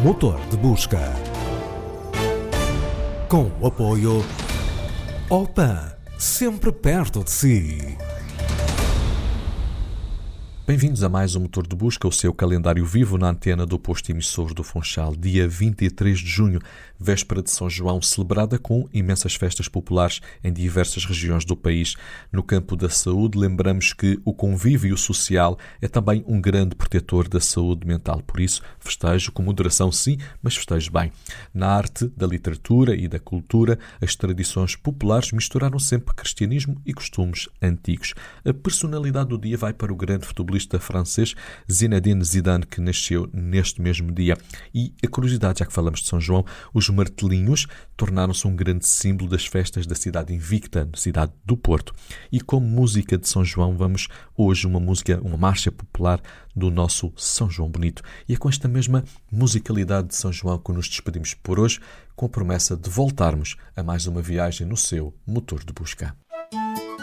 Motor de busca. Com o apoio Opan, sempre perto de si. Bem-vindos a mais um Motor de Busca, o seu calendário vivo na antena do posto emissor do Funchal. Dia 23 de junho, véspera de São João, celebrada com imensas festas populares em diversas regiões do país. No campo da saúde, lembramos que o convívio social é também um grande protetor da saúde mental. Por isso, festejo com moderação sim, mas festejo bem. Na arte, da literatura e da cultura, as tradições populares misturaram sempre cristianismo e costumes antigos. A personalidade do dia vai para o grande futebolista francês Zinedine Zidane, que nasceu neste mesmo dia. E a curiosidade, já que falamos de São João, os martelinhos tornaram-se um grande símbolo das festas da cidade invicta, da cidade do Porto. E como música de São João, vamos hoje uma marcha popular do nosso São João Bonito. E é com esta mesma musicalidade de São João que nos despedimos por hoje, com a promessa de voltarmos a mais uma viagem no seu Motor de Busca.